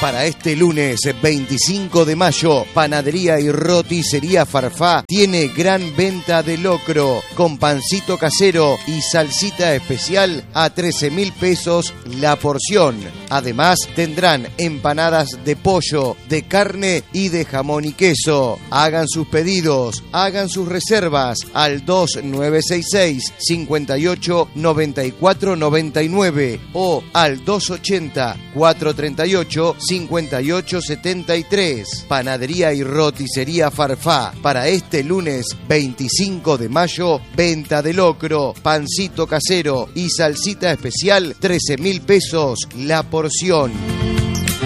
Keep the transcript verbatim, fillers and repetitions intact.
Para este lunes veinticinco de mayo, Panadería y Roticería Farfá tiene gran venta de locro con pancito casero y salsita especial a trece mil pesos la porción. Además, tendrán empanadas de pollo, de carne y de jamón y queso. Hagan sus pedidos, hagan sus reservas al dos nueve seis seis, cinco ocho nueve cuatro nueve nueve o al dos ochenta, cuatrocientos treinta y ocho, cincuenta y ocho setenta y tres. Panadería y Roticería Farfá. Para este lunes veinticinco de mayo, venta de locro, pancito casero y salsita especial, trece mil pesos la porción.